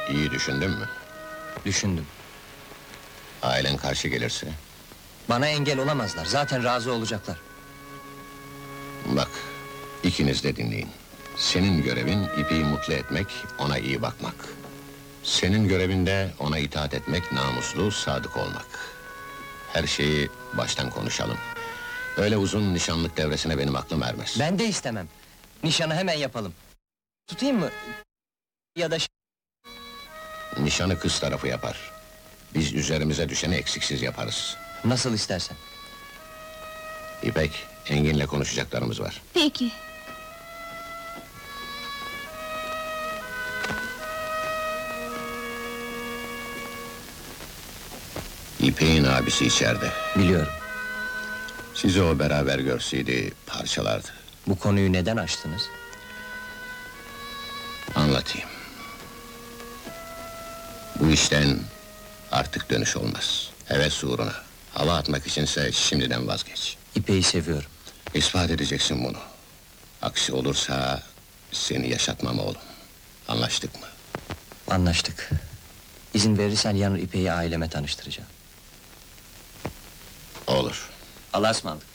İyi düşündün mü? Düşündüm. Ailen karşı gelirse? Bana engel olamazlar, zaten razı olacaklar. Bak, ikiniz de dinleyin. Senin görevin İpek'i mutlu etmek, ona iyi bakmak. Senin görevin de ona itaat etmek, namuslu, sadık olmak. Her şeyi baştan konuşalım. Öyle uzun nişanlık devresine benim aklım ermez. Ben de istemem. Nişanı hemen yapalım. Tutayım mı? Ya da Nişanı kız tarafı yapar. Biz üzerimize düşeni eksiksiz yaparız. nasıl istersen. İpek, Engin'le konuşacaklarımız var. Peki. İpek'in abisi içeride. Biliyorum. Sizi o beraber görseydi parçalardı. Bu konuyu neden açtınız? Anlatayım. Bu işten artık dönüş olmaz. Heves uğruna. Hava atmak içinse şimdiden vazgeç. İpek'i seviyorum. İspat edeceksin bunu. Aksi olursa seni yaşatmam oğlum. Anlaştık mı? Anlaştık. İzin verirsen yarın İpek'i aileme tanıştıracağım. Olur. Allah'a ısmarladık.